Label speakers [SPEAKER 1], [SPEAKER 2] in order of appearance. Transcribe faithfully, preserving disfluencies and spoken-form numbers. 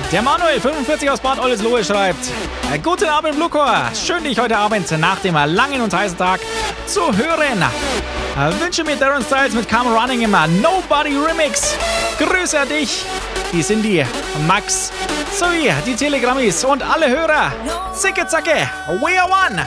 [SPEAKER 1] Der Manuel fünfundvierzig aus Bad Oldesloe schreibt: äh, Guten Abend, Blucor. Schön, dich heute Abend nach dem langen und heißen Tag zu hören. Äh, wünsche mir Darren Styles mit Come Running im Nobody Remix. Grüße an dich, die Cindy, Max, sowie die Telegrammis und alle Hörer. Zicke, zacke, we are one.